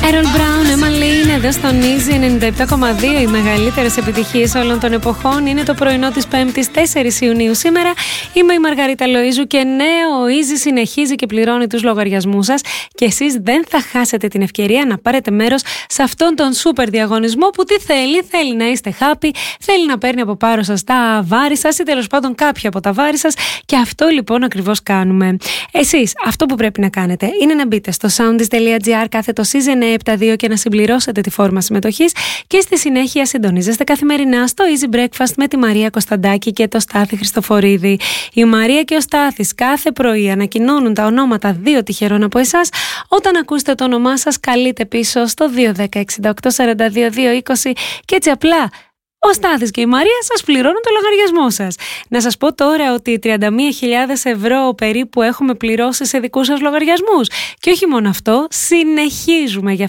Errol Brown, Emma Lane, εδώ στον Easy 97,2. Οι μεγαλύτερες επιτυχίες όλων των εποχών. Είναι το πρωινό της 5ης 4 Ιουνίου σήμερα. Είμαι η Μαργαρίτα Λοΐζου και ναι, ο Easy συνεχίζει και πληρώνει τους λογαριασμούς σας και εσείς δεν θα χάσετε την ευκαιρία να πάρετε μέρος σε αυτόν τον σούπερ διαγωνισμό που τι θέλει να είστε happy, θέλει να παίρνει από πάνω σας τα βάρη σας ή τέλος πάντων κάποια από τα βάρη σας, και αυτό λοιπόν ακριβώς κάνουμε. Εσείς αυτό που πρέπει να κάνετε είναι να μπείτε στο soundis.gr κάθετο Season 7-2 και να συμπληρώσετε τη φόρμα συμμετοχής και στη συνέχεια συντονίζεστε καθημερινά στο Easy Breakfast με τη Μαρία Κωνσταντάκη και το Στάθη Χριστοφορίδη. Η Μαρία και ο Στάθης κάθε πρωί ανακοινώνουν τα ονόματα 2 τυχερών από εσάς. Όταν ακούσετε το όνομά σας, καλείτε πίσω στο 210 68 42 220 και έτσι απλά ο Στάθης και η Μαρία σας πληρώνουν το λογαριασμό σας. Να σας πω τώρα ότι 31.000 ευρώ περίπου έχουμε πληρώσει σε δικούς σας λογαριασμούς. Και όχι μόνο αυτό, συνεχίζουμε για